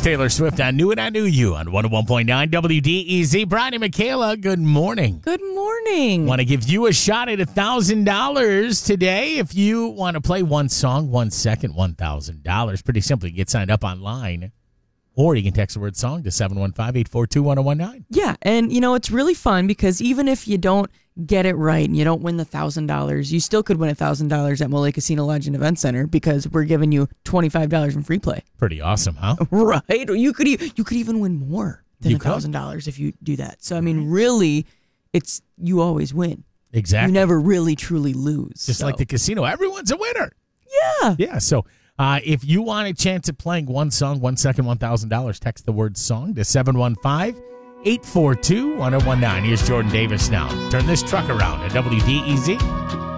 Taylor Swift. I knew it, I knew you on 101.9 WDEZ. Brian and Michaela, good morning. Good morning. Want to give you a shot at $1,000 today. If you want to play one song, 1 second, $1,000. Pretty simple. You get signed up online. Or you can text the word song to 715-842-1019. Yeah, and it's really fun because even if you don't get it right and you don't win the $1,000, you still could win $1,000 at Mole Casino Lodge and Event Center because we're giving you $25 in free play. Pretty awesome, huh? Right? You could even win more than $1,000 if you do that. So, I mean, really, you always win. Exactly. You never really, truly lose. Just like the casino. Everyone's a winner. Yeah. Yeah, so... if you want a chance at playing one song, 1 second, $1,000, text the word song to 715-842-1019. Here's Jordan Davis now. Turn this truck around at WDEZ.